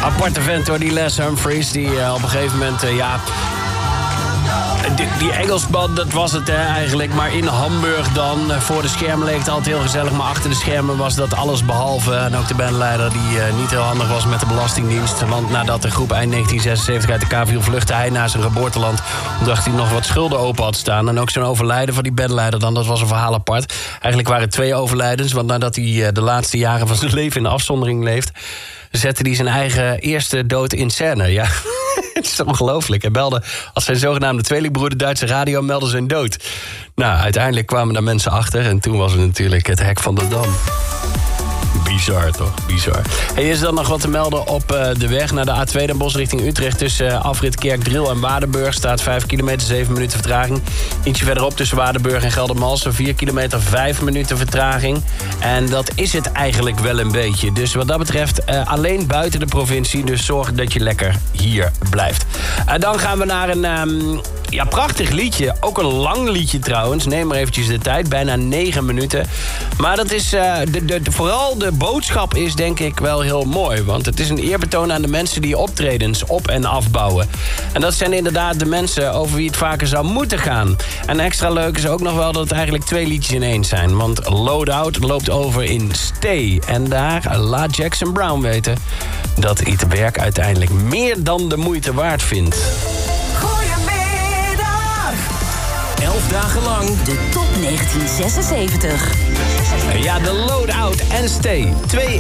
Aparte vent hoor, die Les Humphries. Die op een gegeven moment, Die Engelsman, dat was het eigenlijk. Maar in Hamburg dan. Voor de schermen leek het altijd heel gezellig. Maar achter de schermen was dat alles behalve. En ook de bandleider die niet heel handig was met de Belastingdienst. Want nadat de groep eind 1976 uit elkaar viel, vluchtte hij naar zijn geboorteland. Omdat hij nog wat schulden open had staan. En ook zijn overlijden van die bandleider dan, dat was een verhaal apart. Eigenlijk waren het 2 overlijdens. Want nadat hij de laatste jaren van zijn leven in de afzondering leeft, zette hij zijn eigen eerste dood in scène. Ja. Het is ongelooflijk. Hij belde als zijn zogenaamde tweelingbroer de Duitse radio meldde zijn dood. Nou, uiteindelijk kwamen daar mensen achter en toen was het natuurlijk het hek van de Dam. Bizar, toch? Bizar. Hey, is er dan nog wat te melden op de weg naar de A2 Den Bosch richting Utrecht? Tussen afrit Kerkdriel en Waardenburg staat 5 kilometer, 7 minuten vertraging. Ietsje verderop tussen Waardenburg en Geldermalsen 4 kilometer, 5 minuten vertraging. En dat is het eigenlijk wel een beetje. Dus wat dat betreft alleen buiten de provincie. Dus zorg dat je lekker hier blijft. Dan gaan we naar een prachtig liedje. Ook een lang liedje trouwens. Neem maar eventjes de tijd. Bijna 9 minuten. Maar dat is vooral de boodschap is denk ik wel heel mooi. Want het is een eerbetoon aan de mensen die optredens op- en afbouwen. En dat zijn inderdaad de mensen over wie het vaker zou moeten gaan. En extra leuk is ook nog wel dat het eigenlijk 2 liedjes in één zijn. Want Loadout loopt over in Stay. En daar laat Jackson Brown weten dat hij het werk uiteindelijk meer dan de moeite waard vindt. 11 dagen lang de top 1976. Ja, de Loadout en Stay. 2